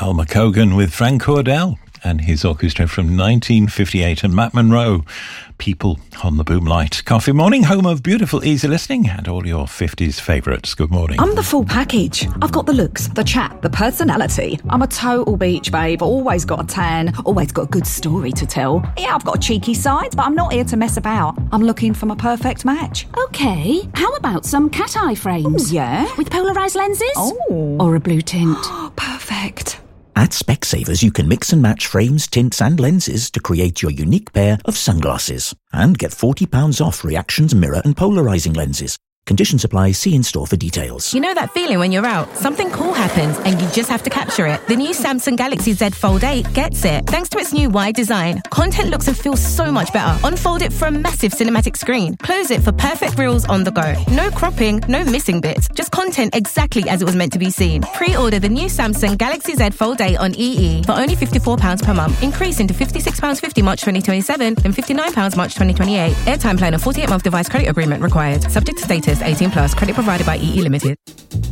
Alma Cogan with Frank Cordell and his orchestra from 1958, and Matt Monro, People on the Boomlight. Coffee Morning, home of beautiful, easy listening and all your 50s favourites. Good morning. I'm the full package. I've got the looks, the chat, the personality. I'm a total beach babe, always got a tan, always got a good story to tell. Yeah, I've got a cheeky side, but I'm not here to mess about. I'm looking for my perfect match. Okay, how about some cat eye frames? Ooh, yeah? With polarised lenses? Oh. Or a blue tint? Perfect. At Specsavers, you can mix and match frames, tints and lenses to create your unique pair of sunglasses. And get £40 off Reactions mirror and polarising lenses. Conditions apply. See in-store for details. You know that feeling when you're out, something cool happens and you just have to capture it? The new Samsung Galaxy Z Fold 8 gets it. Thanks to its new wide design, content looks and feels so much better. Unfold it for a massive cinematic screen. Close it for perfect reels on the go. No cropping, no missing bits. Just content exactly as it was meant to be seen. Pre-order the new Samsung Galaxy Z Fold 8 on EE for only £54 per month, increasing to £56.50 March 2027 and £59 March 2028. Airtime plan and 48-month device credit agreement required. Subject to status. 18+. Credit provided by EE Limited.